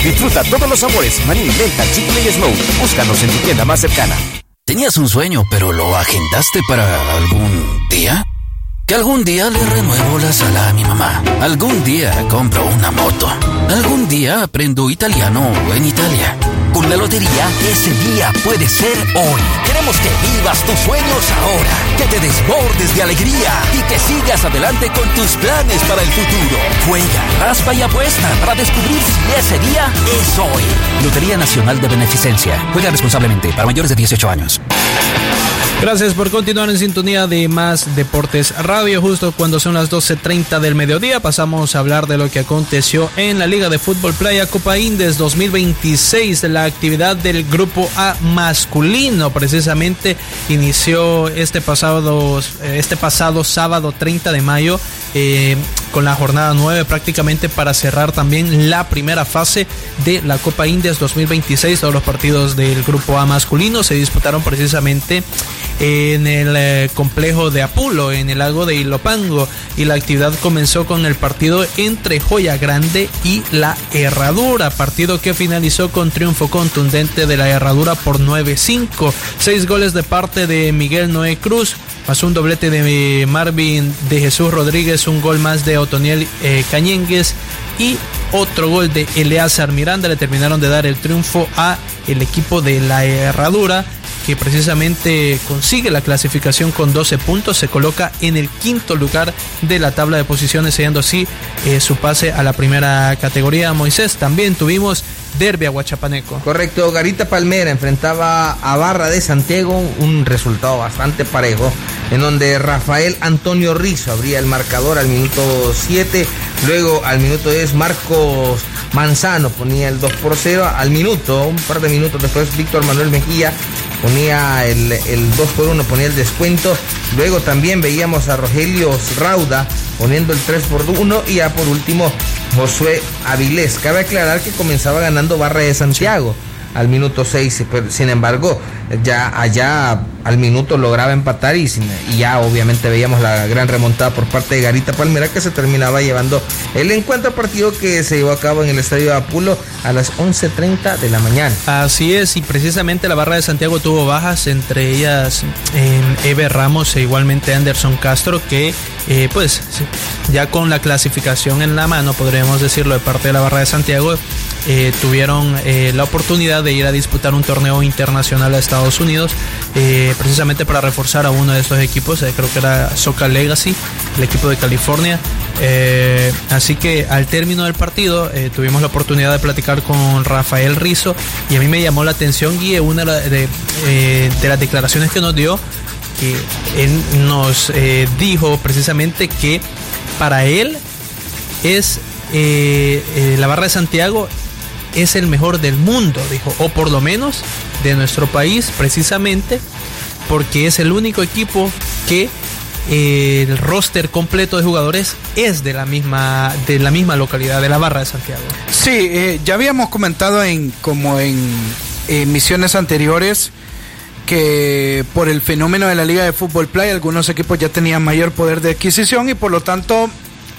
Disfruta todos los sabores, maní, menta, chicle y smoke. Búscanos en tu tienda más cercana. ¿Tenías un sueño, pero lo agendaste para algún día? Que algún día le renuevo la sala a mi mamá. Algún día compro una moto. Algún día aprendo italiano en Italia. Con la lotería, ese día puede ser hoy. Queremos que vivas tus sueños ahora, que te desbordes de alegría y que sigas adelante con tus planes para el futuro. Juega, raspa y apuesta para descubrir si ese día es hoy. Lotería Nacional de Beneficencia. Juega responsablemente para mayores de 18 años. Gracias por continuar en sintonía de Más Deportes Radio. Justo cuando son las 12:30 del mediodía, pasamos a hablar de lo que aconteció en la Liga de Fútbol Playa Copa Indes 2026. La actividad del Grupo A masculino precisamente inició este pasado sábado 30 de mayo con la jornada 9 prácticamente para cerrar también la primera fase de la Copa Indes 2026. Todos los partidos del Grupo A masculino se disputaron precisamente en el complejo de Apulo, en el lago de Ilopango, y la actividad comenzó con el partido entre Joya Grande y La Herradura, partido que finalizó con triunfo contundente de La Herradura por 9-5, 6 goles de parte de Miguel Noé Cruz, más un doblete de Marvin de Jesús Rodríguez, un gol más de Otoniel Cañengues y otro gol de Eleazar Miranda le terminaron de dar el triunfo a el equipo de La Herradura, que precisamente consigue la clasificación con 12 puntos, se coloca en el quinto lugar de la tabla de posiciones, sellando así su pase a la primera categoría. Moisés, también tuvimos derbi aguachapaneco. Correcto, Garita Palmera enfrentaba a Barra de Santiago, un resultado bastante parejo, en donde Rafael Antonio Rizo abría el marcador al minuto 7, luego al minuto 10 Marcos Manzano ponía el 2-0, al minuto, un par de minutos después Víctor Manuel Mejía ponía el 2-1, ponía el descuento. Luego también veíamos a Rogelio Rauda poniendo el 3-1 y ya por último Josué Avilés. Cabe aclarar que comenzaba ganando Barra de Santiago al minuto 6, pero sin embargo ya allá al minuto lograba empatar y ya obviamente veíamos la gran remontada por parte de Garita Palmera, que se terminaba llevando el encuentro, partido que se llevó a cabo en el estadio de Apulo a las 11:30 de la mañana. Así es, y precisamente la Barra de Santiago tuvo bajas, entre ellas Eber Ramos e igualmente Anderson Castro, que pues ya con la clasificación en la mano, podríamos decirlo, de parte de la Barra de Santiago, tuvieron la oportunidad de ir a disputar un torneo internacional a Estados Unidos, precisamente para reforzar a uno de estos equipos, creo que era Soca Legacy, el equipo de California. Así que al término del partido tuvimos la oportunidad de platicar con Rafael Rizo, y a mí me llamó la atención, Guille, una de las declaraciones que nos dio, que él nos dijo precisamente que para él es la Barra de Santiago es el mejor del mundo, dijo, o por lo menos de nuestro país, precisamente porque es el único equipo que el roster completo de jugadores es de la misma localidad, de la Barra de Santiago. Sí, ya habíamos comentado en emisiones anteriores que por el fenómeno de la Liga de Fútbol Playa algunos equipos ya tenían mayor poder de adquisición y por lo tanto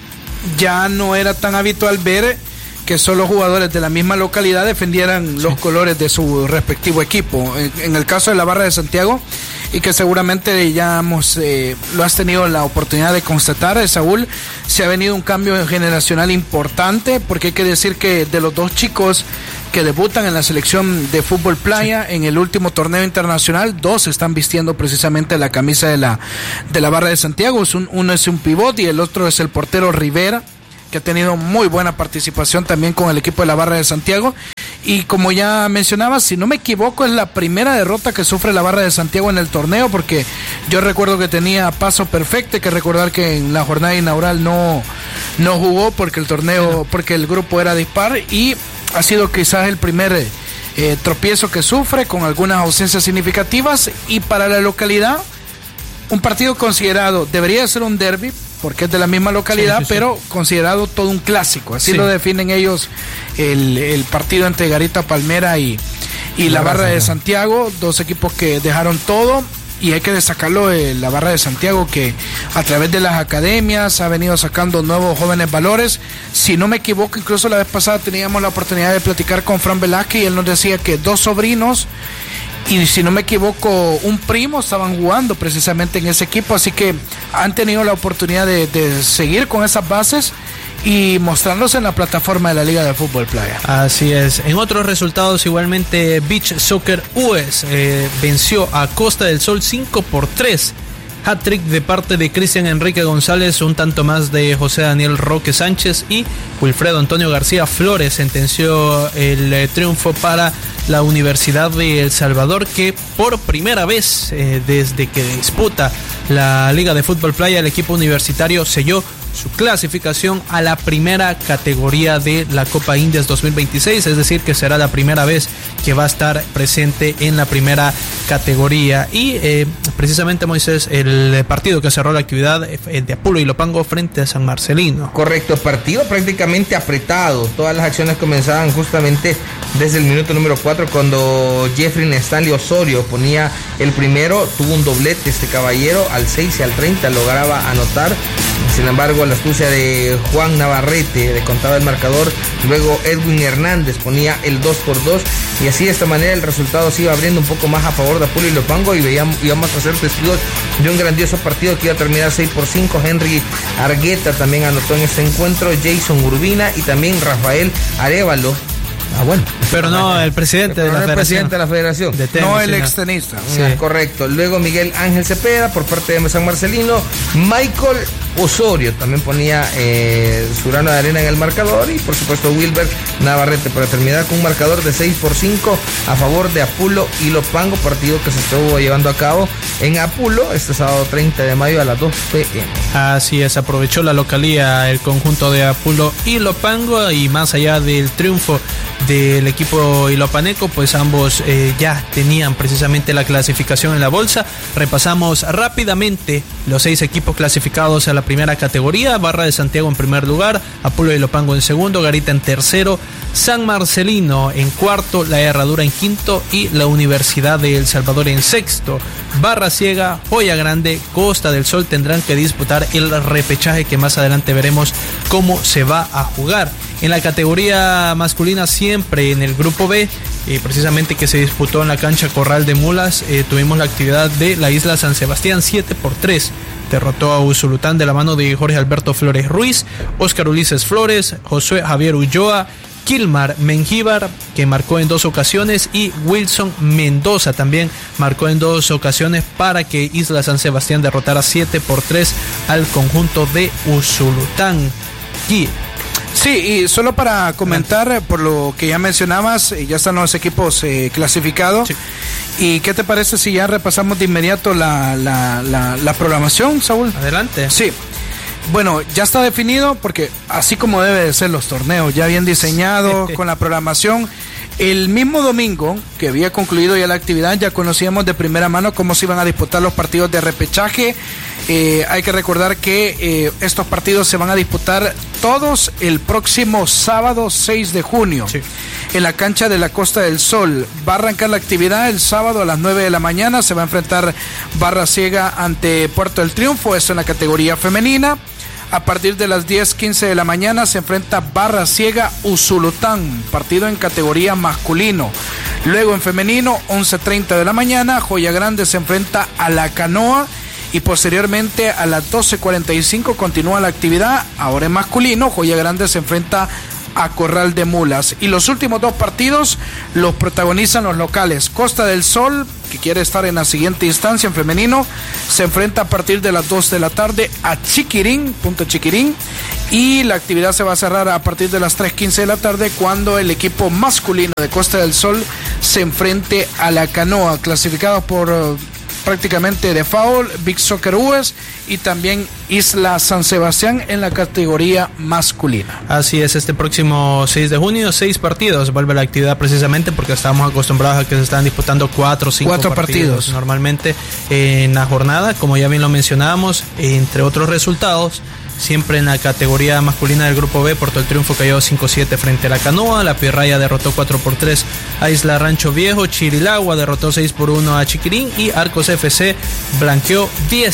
ya no era tan habitual ver que solo jugadores de la misma localidad defendieran los colores de su respectivo equipo. En el caso de la Barra de Santiago, y que seguramente ya lo has tenido la oportunidad de constatar, Saúl, se ha venido un cambio generacional importante, porque hay que decir que de los dos chicos que debutan en la selección de fútbol playa en el último torneo internacional, 2 están vistiendo precisamente la camisa de la Barra de Santiago. Uno es un pivot y el otro es el portero Rivera, que ha tenido muy buena participación también con el equipo de la Barra de Santiago. Y como ya mencionaba, si no me equivoco, es la primera derrota que sufre la Barra de Santiago en el torneo, porque yo recuerdo que tenía paso perfecto. Hay que recordar que en la jornada inaugural no jugó porque el grupo era dispar, y ha sido quizás el primer tropiezo que sufre, con algunas ausencias significativas. Y para la localidad, un partido considerado, debería ser un derbi, porque es de la misma localidad, sí. Pero considerado todo un clásico, así lo definen ellos, el partido entre Garita Palmera y la Barra de Santiago, dos equipos que dejaron todo, y hay que destacarlo de la Barra de Santiago, que a través de las academias ha venido sacando nuevos jóvenes valores. Si no me equivoco, incluso la vez pasada teníamos la oportunidad de platicar con Fran Velázquez y él nos decía que 2 sobrinos y, si no me equivoco, un primo estaban jugando precisamente en ese equipo, así que han tenido la oportunidad de seguir con esas bases y mostrándose en la plataforma de la Liga de Fútbol Playa. Así es. En otros resultados, igualmente, Beach Soccer US venció a Costa del Sol 5-3. Hat-trick de parte de Cristian Enrique González, un tanto más de José Daniel Roque Sánchez y Wilfredo Antonio García Flores sentenció el triunfo para la Universidad de El Salvador, que por primera vez desde que disputa la Liga de Fútbol Playa, el equipo universitario selló su clasificación a la primera categoría de la Copa Indies 2026, es decir, que será la primera vez que va a estar presente en la primera categoría. Y precisamente, Moisés, el partido que cerró la actividad de Apulo y Ilopango frente a San Marcelino. Correcto, partido prácticamente apretado. Todas las acciones comenzaban justamente desde el minuto número 4, cuando Jeffrey Stanley Osorio ponía el primero. Tuvo un doblete este caballero, al 6 y al 30 lograba anotar. Sin embargo, la astucia de Juan Navarrete descontaba el marcador. Luego Edwin Hernández ponía el 2-2, y así de esta manera el resultado se iba abriendo un poco más a favor de Apulo y Ilopango, y íbamos a ser testigos de un grandioso partido que iba a terminar 6-5. Henry Argueta también anotó en este encuentro, Jason Urbina y también Rafael Arévalo. Bueno, pero no el presidente de la federación. Presidente de la federación. De tenis, no el extenista. Sí. Correcto. Luego Miguel Ángel Cepeda por parte de San Marcelino. Michael Osorio también ponía su grano de arena en el marcador, y por supuesto Wilber Navarrete para terminar con un marcador de 6-5 a favor de Apulo y Ilopango, partido que se estuvo llevando a cabo en Apulo este sábado 30 de mayo a las 2 p.m. Así es, aprovechó la localía el conjunto de Apulo y Ilopango, y más allá del triunfo del equipo ilopaneco, pues ambos ya tenían precisamente la clasificación en la bolsa. Repasamos rápidamente los 6 equipos clasificados a la primera categoría. Barra de Santiago en primer lugar, Apulo y Ilopango en segundo, Garita en tercero, San Marcelino en cuarto, La Herradura en quinto y la Universidad de El Salvador en sexto. Barra Ciega, Joya Grande, Costa del Sol tendrán que disputar el repechaje, que más adelante veremos cómo se va a jugar. En la categoría masculina, siempre en el grupo B, precisamente que se disputó en la cancha Corral de Mulas, tuvimos la actividad de la Isla San Sebastián. 7-3 derrotó a Usulután de la mano de Jorge Alberto Flores Ruiz, Óscar Ulises Flores, Josué Javier Ulloa, Kilmar Mengíbar, que marcó en 2 ocasiones, y Wilson Mendoza también marcó en 2 ocasiones para que Isla San Sebastián derrotara 7-3 al conjunto de Usulután. Sí, y solo para comentar, por lo que ya mencionabas, ya están los equipos clasificados. Sí. ¿Y qué te parece si ya repasamos de inmediato la programación, Saúl? Adelante. Sí. Bueno, ya está definido, porque así como debe de ser los torneos, ya bien diseñados, con la programación. El mismo domingo que había concluido ya la actividad, ya conocíamos de primera mano cómo se iban a disputar los partidos de repechaje. Hay que recordar que estos partidos se van a disputar todos el próximo sábado 6 de junio. Sí. En la cancha de la Costa del Sol. Va a arrancar la actividad el sábado a las 9 de la mañana. Se va a enfrentar Barra Ciega ante Puerto del Triunfo, esto en la categoría femenina. A partir de las 10:15 de la mañana se enfrenta Barra Ciega Usulután, partido en categoría masculino. Luego en femenino, 11:30 de la mañana, Joya Grande se enfrenta a La Canoa, y posteriormente a las 12:45 continúa la actividad. Ahora en masculino, Joya Grande se enfrenta a Corral de Mulas. Y los últimos 2 partidos los protagonizan los locales. Costa del Sol, que quiere estar en la siguiente instancia en femenino, se enfrenta a partir de las 2 de la tarde a Chiquirín, Punto Chiquirín, y la actividad se va a cerrar a partir de las 3:15 de la tarde, cuando el equipo masculino de Costa del Sol se enfrente a La Canoa, clasificados por prácticamente de foul, Big Soccer US y también Isla San Sebastián en la categoría masculina. Así es, este próximo 6 de junio, 6 partidos, vuelve la actividad precisamente porque estábamos acostumbrados a que se están disputando 4 o 5 partidos normalmente en la jornada, como ya bien lo mencionábamos, entre otros resultados. Siempre en la categoría masculina del grupo B, Puerto del Triunfo cayó 5-7 frente a la Canoa. La Pirraya derrotó 4-3 a Isla Rancho Viejo. Chirilagua derrotó 6-1 a Chiquirín. Y Arcos FC blanqueó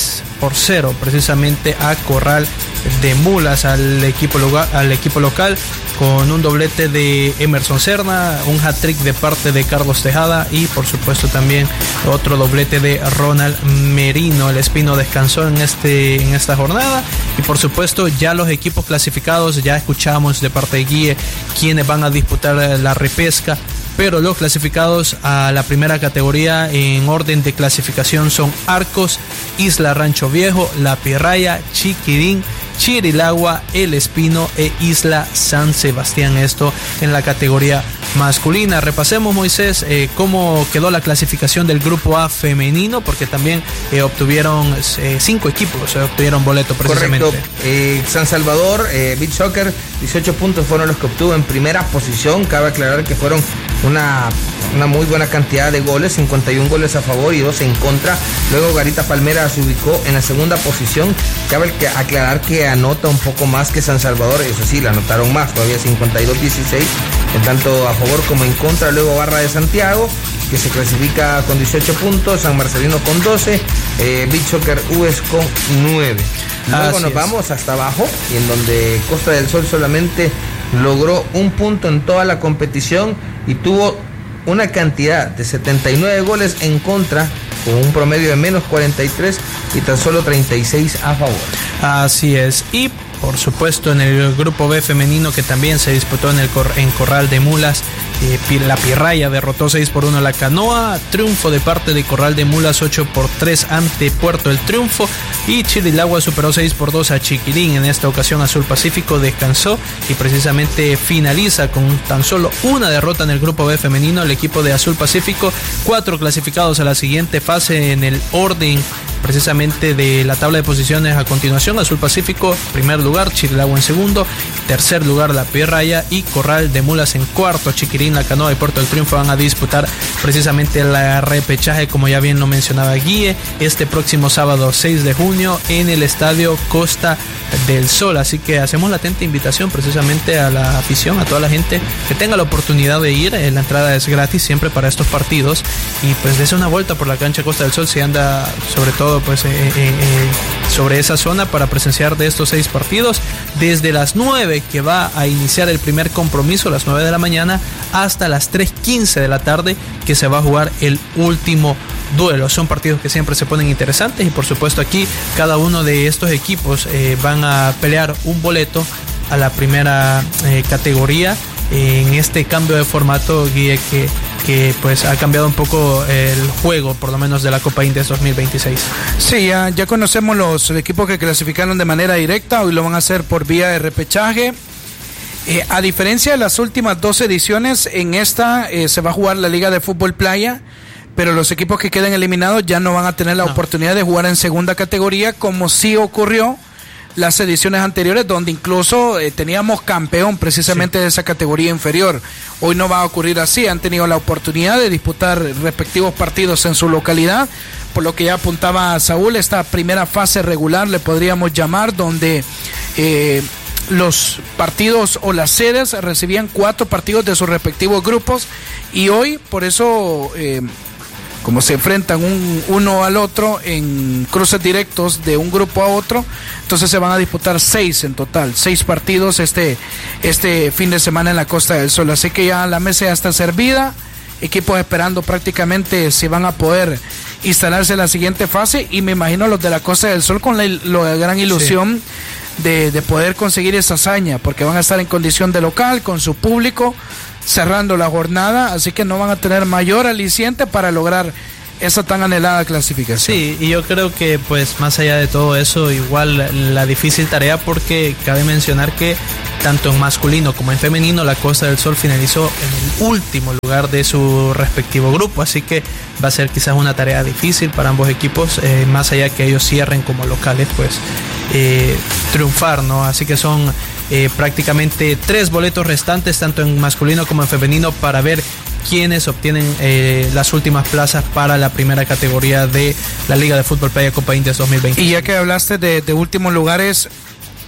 10-0 precisamente a Corral de Mulas, al equipo local, con un doblete de Emerson Serna, un hat-trick de parte de Carlos Tejada y por supuesto también otro doblete de Ronald Merino. El Espino descansó en esta jornada y por supuesto ya los equipos clasificados, ya escuchamos de parte de Guille quienes van a disputar la repesca, pero los clasificados a la primera categoría en orden de clasificación son Arcos, Isla Rancho Viejo, La Pirraya, Chiquirín, Chirilagua, El Espino e Isla San Sebastián. Esto en la categoría masculina. Repasemos, Moisés, cómo quedó la clasificación del grupo A femenino, porque también obtuvieron 5 equipos, obtuvieron boleto precisamente. Correcto. San Salvador, Beach Soccer, 18 puntos fueron los que obtuvo en primera posición. Cabe aclarar que fueron una muy buena cantidad de goles, 51 goles a favor y 2 en contra. Luego Garita Palmera se ubicó en la segunda posición. Cabe aclarar que anota un poco más que San Salvador, eso sí, la anotaron más, todavía 52-16, tanto a favor como en contra. Luego Barra de Santiago, que se clasifica con 18 puntos, San Marcelino con 12, Beach Soccer US con 9. Luego nos vamos hasta abajo, y en donde Costa del Sol solamente logró un punto en toda la competición y tuvo una cantidad de 79 goles en contra, con un promedio de menos 43 y tan solo 36 a favor. Así es. Y por supuesto en el grupo B femenino, que también se disputó en Corral de Mulas, la Pirraya derrotó 6-1 a la Canoa. Triunfo de parte de Corral de Mulas 8-3 ante Puerto del Triunfo. Y Chirilagua superó 6-2 a Chiquirín. En esta ocasión Azul Pacífico descansó y precisamente finaliza con tan solo una derrota en el grupo B femenino. El equipo de Azul Pacífico, 4 clasificados a la siguiente fase en el orden precisamente de la tabla de posiciones a continuación. Azul Pacífico primer lugar, Chirilagua en segundo, tercer lugar La Pirraya y Corral de Mulas en cuarto. Chiquirín, La Canoa y Puerto del Triunfo van a disputar precisamente el repechaje, como ya bien lo mencionaba Guille, este próximo sábado 6 de junio en el estadio Costa del Sol. Así que hacemos la atenta invitación precisamente a la afición, a toda la gente que tenga la oportunidad de ir. La entrada es gratis siempre para estos partidos y pues dése una vuelta por la cancha Costa del Sol si anda sobre todo pues sobre esa zona para presenciar de estos 6 partidos desde las 9 que va a iniciar el primer compromiso, las 9 de la mañana, hasta las 3:15 de la tarde que se va a jugar el último duelo. Son partidos que siempre se ponen interesantes y por supuesto aquí cada uno de estos equipos van a pelear un boleto a la primera categoría en este cambio de formato, Guille, que pues ha cambiado un poco el juego, por lo menos de la Copa Indes 2026. Sí, ya conocemos los equipos que clasificaron de manera directa, hoy lo van a hacer por vía de repechaje. A diferencia de las últimas 2 ediciones, en esta se va a jugar la Liga de Fútbol Playa, pero los equipos que queden eliminados ya no van a tener la oportunidad de jugar en segunda categoría, como sí ocurrió las ediciones anteriores, donde incluso teníamos campeón precisamente de esa categoría inferior. Hoy no va a ocurrir así, han tenido la oportunidad de disputar respectivos partidos en su localidad, por lo que ya apuntaba Saúl, esta primera fase regular le podríamos llamar, donde los partidos o las sedes recibían 4 partidos de sus respectivos grupos, y hoy por eso como se enfrentan uno al otro en cruces directos de un grupo a otro, entonces se van a disputar 6 en total, 6 partidos este fin de semana en la Costa del Sol. Así que ya la mesa ya está servida, equipos esperando prácticamente si van a poder instalarse en la siguiente fase, y me imagino los de la Costa del Sol con la gran ilusión de poder conseguir esa hazaña, porque van a estar en condición de local con su público cerrando la jornada, así que no van a tener mayor aliciente para lograr esa tan anhelada clasificación. Sí, y yo creo que pues más allá de todo eso, igual la difícil tarea, porque cabe mencionar que tanto en masculino como en femenino la Costa del Sol finalizó en el último lugar de su respectivo grupo, así que va a ser quizás una tarea difícil para ambos equipos, más allá que ellos cierren como locales, pues triunfar, ¿no? Así que son prácticamente 3 boletos restantes, tanto en masculino como en femenino, para ver quiénes obtienen las últimas plazas para la primera categoría de la Liga de Fútbol Playa Copa Indes 2020. Y ya que hablaste de últimos lugares,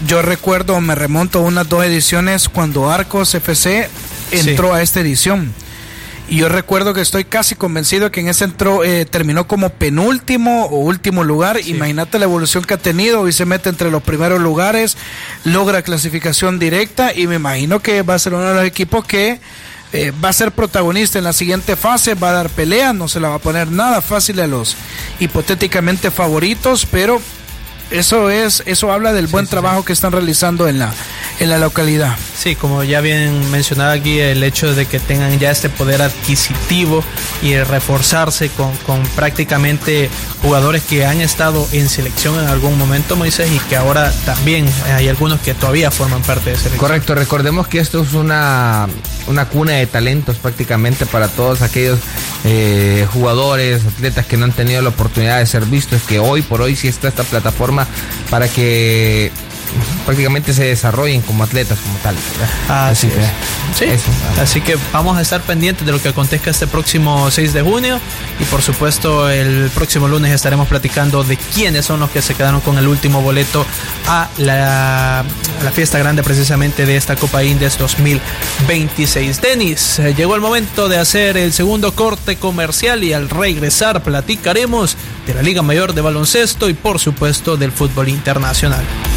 yo recuerdo, me remonto a unas 2 ediciones cuando Arcos FC entró a esta edición. Y yo recuerdo que estoy casi convencido que en ese terminó como penúltimo o último lugar. Sí. Imagínate la evolución que ha tenido. Hoy se mete entre los primeros lugares, logra clasificación directa y me imagino que va a ser uno de los equipos que va a ser protagonista en la siguiente fase, va a dar pelea, no se la va a poner nada fácil a los hipotéticamente favoritos, pero eso habla del buen trabajo que están realizando en la localidad. Sí, como ya bien mencionaba aquí, el hecho de que tengan ya este poder adquisitivo y reforzarse con prácticamente jugadores que han estado en selección en algún momento, Moisés, y que ahora también hay algunos que todavía forman parte de selección. Correcto, recordemos que esto es una cuna de talentos prácticamente para todos aquellos jugadores, atletas que no han tenido la oportunidad de ser vistos, que hoy por hoy sí está esta plataforma para que prácticamente se desarrollen como atletas como tal. Así que vamos a estar pendientes de lo que acontezca este próximo 6 de junio y por supuesto el próximo lunes estaremos platicando de quiénes son los que se quedaron con el último boleto a la fiesta grande precisamente de esta Copa Indes 2026. Denis, llegó el momento de hacer el segundo corte comercial y al regresar platicaremos de la Liga Mayor de Baloncesto y por supuesto del fútbol internacional.